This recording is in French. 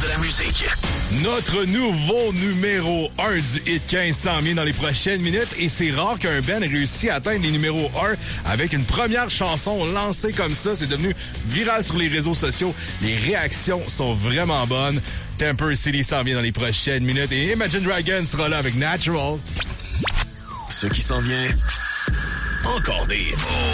de la musique. Notre nouveau numéro 1 du Hit 15 s'en vient dans les prochaines minutes et c'est rare qu'un band ait réussi à atteindre les numéros 1 avec une première chanson lancée comme ça. C'est devenu viral sur les réseaux sociaux. Les réactions sont vraiment bonnes. Temper City s'en vient dans les prochaines minutes et Imagine Dragons sera là avec Natural. Ce qui s'en vient, encore des hits.